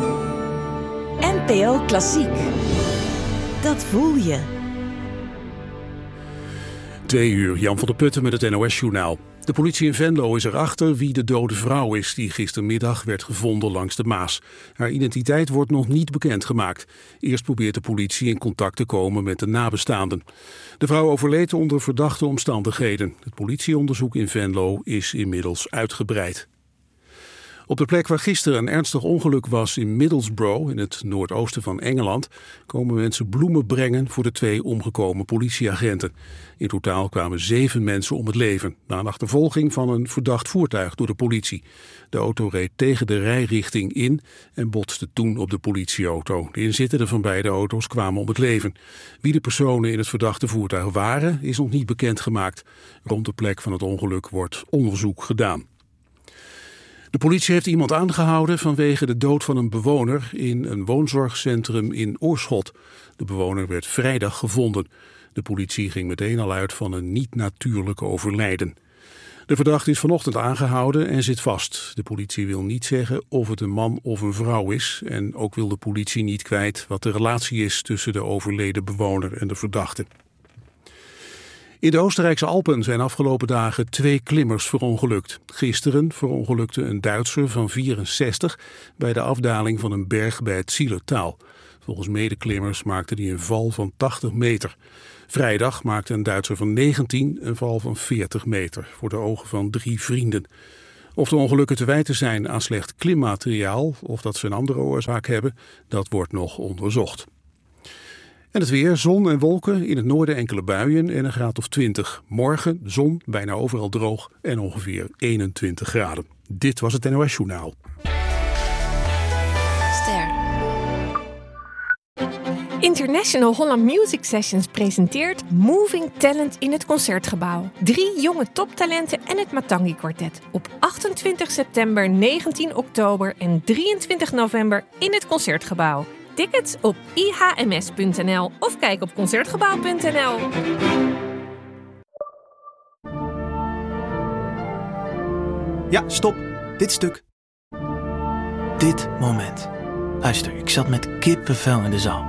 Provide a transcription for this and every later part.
NPO Klassiek. Dat voel je. 2 uur, Jan van der Putten met het NOS-journaal. De politie in Venlo is erachter wie de dode vrouw is die gistermiddag werd gevonden langs de Maas. Haar identiteit wordt nog niet bekendgemaakt. Eerst probeert de politie in contact te komen met de nabestaanden. De vrouw overleed onder verdachte omstandigheden. Het politieonderzoek in Venlo is inmiddels uitgebreid. Op de plek waar gisteren een ernstig ongeluk was in Middlesbrough, in het noordoosten van Engeland, komen mensen bloemen brengen voor de 2 omgekomen politieagenten. In totaal kwamen 7 mensen om het leven, na een achtervolging van een verdacht voertuig door de politie. De auto reed tegen de rijrichting in en botste toen op de politieauto. De inzittenden van beide auto's kwamen om het leven. Wie de personen in het verdachte voertuig waren, is nog niet bekendgemaakt. Rond de plek van het ongeluk wordt onderzoek gedaan. De politie heeft iemand aangehouden vanwege de dood van een bewoner in een woonzorgcentrum in Oorschot. De bewoner werd vrijdag gevonden. De politie ging meteen al uit van een niet-natuurlijk overlijden. De verdachte is vanochtend aangehouden en zit vast. De politie wil niet zeggen of het een man of een vrouw is. En ook wil de politie niet kwijt wat de relatie is tussen de overleden bewoner en de verdachte. In de Oostenrijkse Alpen zijn afgelopen dagen 2 klimmers verongelukt. Gisteren verongelukte een Duitser van 64 bij de afdaling van een berg bij het Zillertaal. Volgens medeklimmers maakte hij een val van 80 meter. Vrijdag maakte een Duitser van 19 een val van 40 meter voor de ogen van 3 vrienden. Of de ongelukken te wijten zijn aan slecht klimmateriaal of dat ze een andere oorzaak hebben, dat wordt nog onderzocht. En het weer, zon en wolken, in het noorden enkele buien en een graad of 20. Morgen zon, bijna overal droog en ongeveer 21 graden. Dit was het NOS Journaal. Ster. International Holland Music Sessions presenteert Moving Talent in het Concertgebouw. 3 jonge toptalenten en het Matangi Quartet. Op 28 september, 19 oktober en 23 november in het Concertgebouw. Tickets op ihms.nl of kijk op concertgebouw.nl. Ja, stop. Dit stuk. Dit moment. Luister, ik zat met kippenvel in de zaal.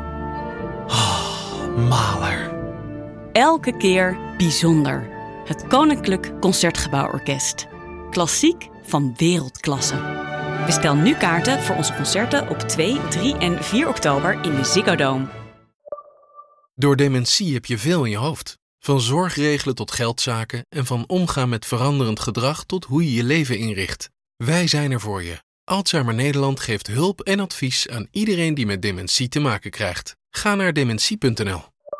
Mahler. Elke keer bijzonder. Het Koninklijk Concertgebouworkest. Klassiek van wereldklasse. Bestel nu kaarten voor onze concerten op 2, 3 en 4 oktober in de Ziggo Dome. Door dementie heb je veel in je hoofd. Van zorgregelen tot geldzaken en van omgaan met veranderend gedrag tot hoe je je leven inricht. Wij zijn er voor je. Alzheimer Nederland geeft hulp en advies aan iedereen die met dementie te maken krijgt. Ga naar dementie.nl.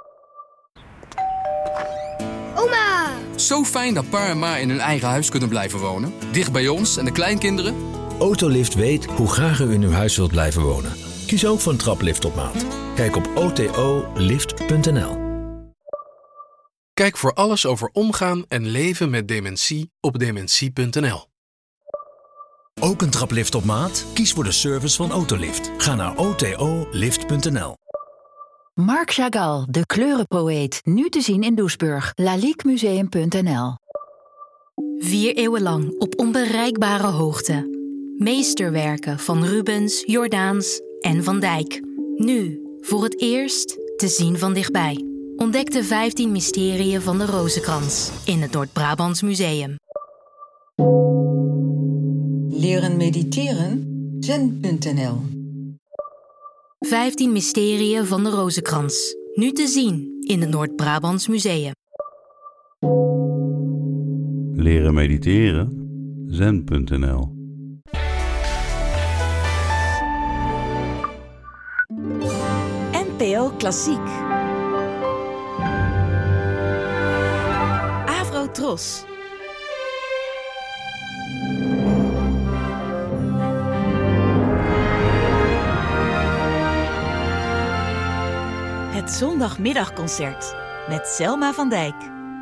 Oma! Zo fijn dat pa en ma in hun eigen huis kunnen blijven wonen. Dicht bij ons en de kleinkinderen. Autolift weet hoe graag u in uw huis wilt blijven wonen. Kies ook voor een traplift op maat. Kijk op otolift.nl. Kijk voor alles over omgaan en leven met dementie op dementie.nl. Ook een traplift op maat? Kies voor de service van Autolift. Ga naar otolift.nl. Marc Chagall, de kleurenpoëet. Nu te zien in Doesburg. laliquemuseum.nl. 4 eeuwen lang op onbereikbare hoogte. Meesterwerken van Rubens, Jordaens en Van Dijk. Nu, voor het eerst, te zien van dichtbij. Ontdek de 15 mysterieën van de Rozenkrans in het Noord-Brabants Museum. Leren mediteren? Zen.nl. 15 mysterieën van de Rozenkrans. Nu te zien in het Noord-Brabants Museum. Leren mediteren? Zen.nl. NPO Klassiek. Avrotros. Het zondagmiddagconcert met Selma van Dijk.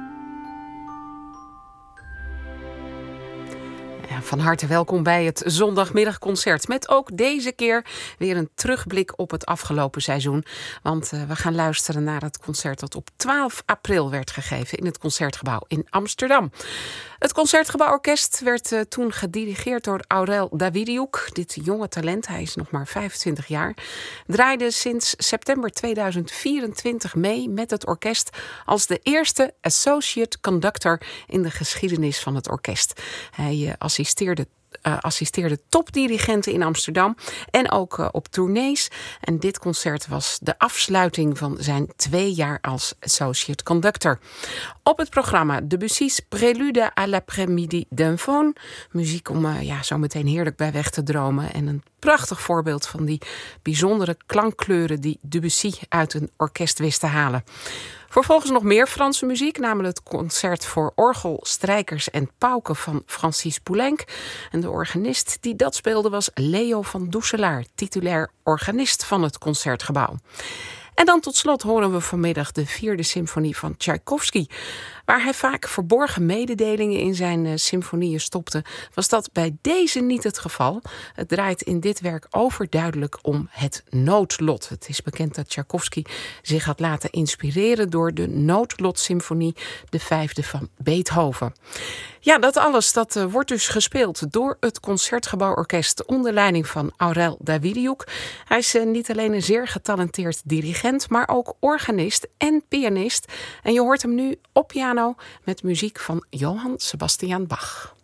Van harte welkom bij het zondagmiddagconcert. Met ook deze keer weer een terugblik op het afgelopen seizoen. Want we gaan luisteren naar het concert dat op 12 april werd gegeven in het Concertgebouw in Amsterdam. Het Concertgebouworkest werd toen gedirigeerd door Aurel Davidiuk. Dit jonge talent, hij is nog maar 25 jaar, draaide sinds september 2024 mee met het orkest als de eerste associate conductor in de geschiedenis van het orkest. Hij assisteerde topdirigenten in Amsterdam en ook op tournees. En dit concert was de afsluiting van zijn 2 jaar als associate conductor. Op het programma Debussy's Prélude à l'après-midi d'un faune. Muziek om zo meteen heerlijk bij weg te dromen. En een prachtig voorbeeld van die bijzondere klankkleuren die Debussy uit een orkest wist te halen. Vervolgens nog meer Franse muziek, namelijk het concert voor orgel, strijkers en pauken van Francis Poulenc. En de organist die dat speelde was Leo van Doeselaar, titulair organist van het Concertgebouw. En dan tot slot horen we vanmiddag de 4e symfonie van Tchaikovsky. Waar hij vaak verborgen mededelingen in zijn symfonieën stopte, was dat bij deze niet het geval. Het draait in dit werk overduidelijk om het noodlot. Het is bekend dat Tchaikovsky zich had laten inspireren door de noodlotsymfonie, de 5e van Beethoven. Ja, dat alles wordt dus gespeeld door het Concertgebouworkest onder leiding van Aurel Davidiuk. Hij is niet alleen een zeer getalenteerd dirigent, maar ook organist en pianist. En je hoort hem nu op piano met muziek van Johann Sebastian Bach.